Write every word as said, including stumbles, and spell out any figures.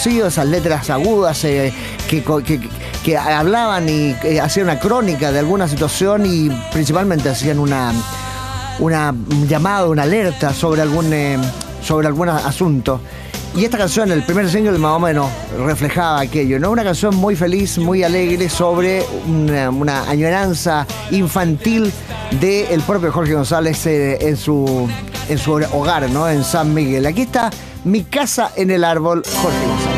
conocido, esas letras agudas eh, que, que, que hablaban y eh, hacían una crónica de alguna situación y principalmente hacían una, una un llamado, una alerta sobre algún, eh, sobre algún asunto. Y esta canción, el primer single, más o menos reflejaba aquello, ¿no? Una canción muy feliz, muy alegre sobre una, una añoranza infantil del propio Jorge González eh, en, su, en su hogar, ¿no? En San Miguel. Aquí está Mi casa en el árbol, Jorge González.